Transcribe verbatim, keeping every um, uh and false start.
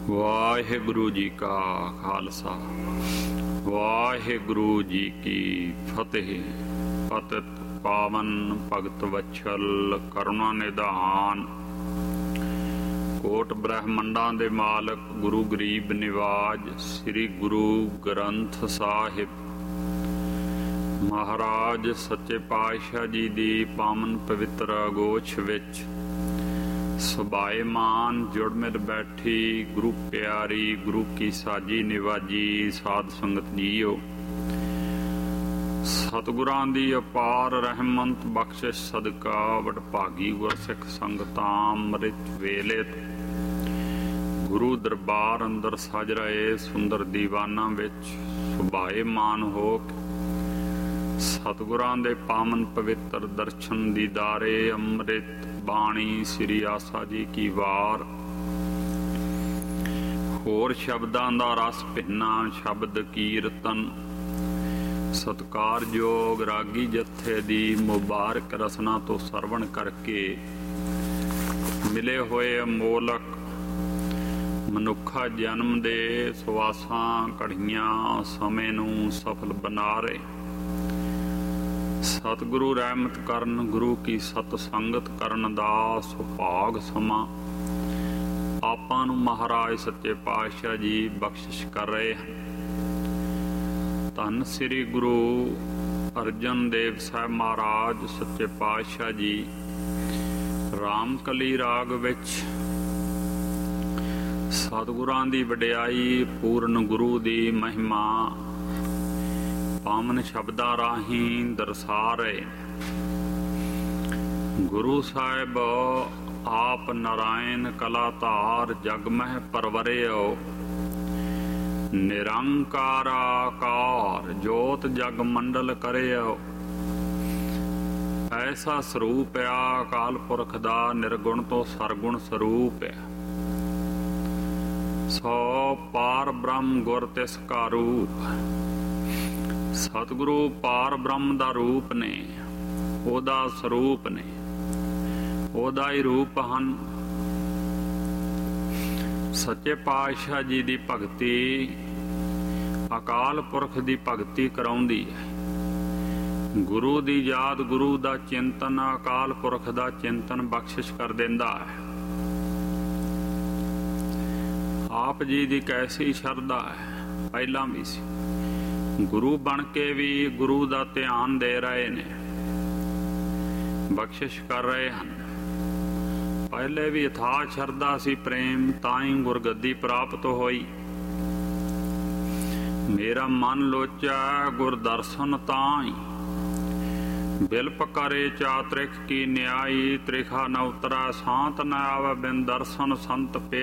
ਵਾਹਿਗੁਰੂ ਜੀ ਕਾ ਖਾਲਸਾ ਵਾਹਿਗੁਰੂ ਜੀ ਕੀ ਫਤਿਹ। ਪਤਿਤ ਪਾਵਨ ਭਗਤ ਵਛਲ ਕਰੁਣਾ ਨਿਧਾਨ, ਕੋਟ ਬ੍ਰਹਮੰਡਾਂ ਦੇ ਮਾਲਕ ਗੁਰੂ ਗਰੀਬ ਨਿਵਾਜ ਸ੍ਰੀ ਗੁਰੂ ਗ੍ਰੰਥ ਸਾਹਿਬ ਮਹਾਰਾਜ ਸੱਚੇ ਪਾਤਸ਼ਾਹ ਜੀ ਦੀ ਪਾਵਨ ਪਵਿੱਤਰ ਅਗੋਛ ਵਿੱਚ ਸੁਭਾਏਮਾਨ ਜੁੜ ਮਿਲ ਬੈਠੀ ਗੁਰੂ ਪਿਆਰੀ ਗੁਰੂ ਕੀ ਸਾਜੀ ਨਿਵਾਜੀ ਸਾਧ ਸੰਗਤ ਜੀਓ, ਸਤਿਗੁਰਾਂ ਦੀ ਅਪਾਰ ਰਹਿਮਤ ਬਖਸ਼ਿਸ਼ ਸਦਕਾ ਵਡਭਾਗੀ ਗੁਰਸਿੱਖ ਸੰਗਤਾਂ ਅੰਮ੍ਰਿਤ ਵੇਲੇ ਗੁਰੂ ਦਰਬਾਰ ਅੰਦਰ ਸਜ ਰਹੇ ਸੁੰਦਰ ਦੀਵਾਨਾਂ ਵਿੱਚ ਸੁਭਾਏਮਾਨ ਹੋ ਕੇ ਸਤਿਗੁਰਾਂ ਦੇ ਪਾਵਨ ਪਵਿੱਤਰ ਦਰਸ਼ਨ ਦੀਦਾਰੇ ਅੰਮ੍ਰਿਤ ਬਾਣੀ ਸ੍ਰੀ ਆਸਾ ਜੀ ਕੀ ਵਾਰ। ਹੋਰ ਸ਼ਬਦਾਂ ਦਾ ਰਸ ਭਿੰਨਾ ਸ਼ਬਦ ਕੀਰਤਨ ਸਤਿਕਾਰਯੋਗ ਰਾਗੀ ਜਥੇ ਦੀ ਮੁਬਾਰਕ ਰਸਨਾ ਤੋਂ ਸਰਵਣ ਕਰਕੇ ਮਿਲੇ ਹੋਏ ਅਮੋਲਕ ਮਨੁੱਖਾ ਜਨਮ ਦੇ ਸਵਾਸਾਂ ਘੜੀਆਂ ਸਮੇਂ ਨੂੰ ਸਫਲ ਬਣਾ ਰਹੇ ਸਤਿਗੁਰੂ ਰਹਿਮਤ ਕਰਨ ਗੁਰੂ ਕੀ ਸਤ ਸੰਗਤ ਕਰਨ ਦਾ ਸੁਭਾਗ ਸਮਾਂ ਆਪਾਂ ਨੂੰ ਮਹਾਰਾਜ ਸੱਚੇ ਪਾਤਸ਼ਾਹ ਜੀ ਬਖਸ਼ਿਸ਼ ਕਰ ਰਹੇ ਹਨ। ਧੰਨ ਸ੍ਰੀ ਗੁਰੂ ਅਰਜਨ ਦੇਵ ਸਾਹਿਬ ਮਹਾਰਾਜ ਸੱਚੇ ਪਾਤਸ਼ਾਹ ਜੀ ਰਾਮਕਲੀ ਰਾਗ ਵਿੱਚ ਸਤਿਗੁਰਾਂ ਦੀ ਵਡਿਆਈ ਪੂਰਨ ਗੁਰੂ ਦੀ ਮਹਿਮਾ ਪਾਵਨ ਸ਼ਬਦਾਂ ਰਾਹੀਂ ਦਰਸਾ ਰਹੇ। ਗੁਰੂ ਸਾਹਿਬ ਆਪ ਨਾਰਾਇਣ ਕਲਾ ਧਾਰ ਜਗ ਮਹਿ ਪਰਵਰਿਓ, ਨਿਰੰਕਾਰ ਆਕਾਰ ਜੋਤ ਜਗ ਮੰਡਲ ਕਰਿਓ। ਐਸਾ ਸਰੂਪ ਆ ਅਕਾਲ ਪੁਰਖ ਦਾ ਨਿਰਗੁਣ ਤੋਂ ਸਰਗੁਣ ਸਰੂਪ ਹੈ। ਸੋ ਪਾਰ ਬ੍ਰਹਮ ਗੁਰ ਤਿਸ ਕਾ ਰੂਪ, ਸਤਿਗੁਰੂ ਪਾਰ ਬ੍ਰਹਮ ਦਾ ਰੂਪ ਨੇ, ਉਹਦਾ ਸਰੂਪ ਨੇ, ਉਹਦਾ ਹੀ ਰੂਪ ਹਨ। ਸੱਚੇ ਪਾਤਸ਼ਾਹ ਜੀ ਦੀ ਭਗਤੀ ਅਕਾਲ ਪੁਰਖ ਦੀ ਭਗਤੀ ਕਰਾਉਂਦੀ ਹੈ। ਗੁਰੂ ਦੀ ਯਾਦ ਗੁਰੂ ਦਾ ਚਿੰਤਨ ਅਕਾਲ ਪੁਰਖ ਦਾ ਚਿੰਤਨ ਬਖਸ਼ਿਸ਼ ਕਰ ਦਿੰਦਾ ਹੈ। ਆਪ ਜੀ ਦੀ ਕੈਸੀ ਸ਼ਰਧਾ ਹੈ, ਪਹਿਲਾਂ ਵੀ ਸੀ। ਗੁਰੂ ਬਣ ਕੇ ਵੀ ਗੁਰੂ ਦਾ ਧਿਆਨ ਦੇ ਰਹੇ ਨੇ, ਬਖਸ਼ਿਸ਼ ਕਰ ਰਹੇ ਹਨ। ਪਹਿਲੇ ਵੀ ਅਥਾਹ ਸ਼ਰਧਾ ਸੀ, ਪ੍ਰੇਮ, ਤਾਂ ਹੀ ਗੁਰਗੱਦੀ ਪ੍ਰਾਪਤ ਹੋਈ। ਮੇਰਾ ਮਨ ਲੋਚਾ ਗੁਰ ਦਰਸ਼ਨ ਤਾਂ ਹੀ, ਬਿਲਪ ਕਰੇ ਚਾਤ੍ਰਿਕ ਕੀ ਨਿਆਈ। ਤ੍ਰਿਖਾ ਨ ਉਤਰਾ ਸਾਂਤ ਨ ਆਵੈ ਬਿਨ ਦਰਸ਼ਨ ਸੰਤ ਪੇ